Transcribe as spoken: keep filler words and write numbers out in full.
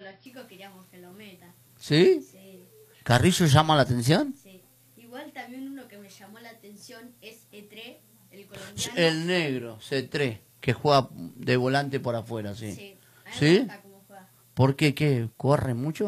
los chicos queríamos que lo meta. ¿Sí? Sí, ¿Carrillo llama la atención? sí. Igual también uno que me llamó la atención es Etré, el colombiano. El negro, C tres, que juega de volante por afuera, sí. Sí, a mí me ¿Sí? gusta cómo juega. ¿Por qué? ¿Qué? ¿Corre mucho?